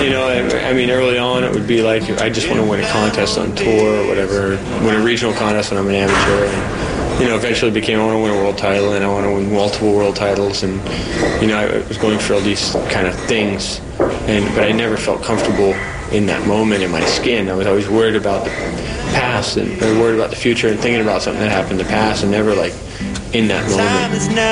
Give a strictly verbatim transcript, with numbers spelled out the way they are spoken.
You know, I, I mean, early on it would be like, I just want to win a contest on tour or whatever, win a regional contest when I'm an amateur. And, you know, eventually it became, I want to win a world title, and I want to win multiple world titles. And, you know, I was going through all these kind of things, and but I never felt comfortable in that moment in my skin. I was always worried about the past and or worried about the future and thinking about something that happened in the past, and never like in that moment.